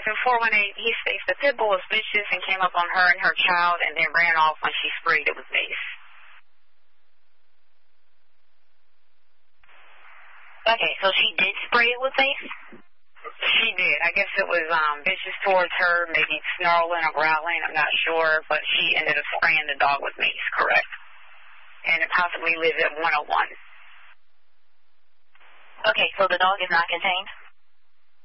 in 418, he states the pit bull was vicious and came up on her and her child and then ran off when she sprayed it with mace. Okay, so she did spray it with mace? She did. I guess it was vicious towards her, maybe snarling or growling, I'm not sure, but she ended up spraying the dog with mace, correct? And it possibly lives at 101. Okay, so the dog is not contained?